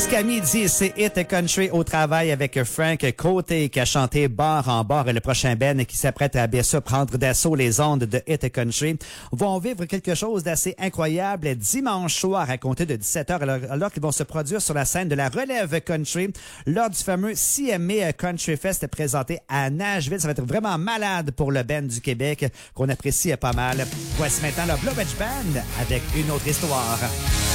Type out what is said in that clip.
Jusqu'à midi, c'est Hit Country au travail avec Frank Côté qui a chanté Bar en bar et le prochain Ben qui s'apprête à bien sûr prendre d'assaut les ondes de Hit Country vont vivre quelque chose d'assez incroyable dimanche soir à compter de 17h alors qu'ils vont se produire sur la scène de la Relève Country lors du fameux CMA Country Fest présenté à Nashville. Ça va être vraiment malade pour le Ben du Québec qu'on apprécie pas mal. Voici maintenant le Blowedge Band avec une autre histoire.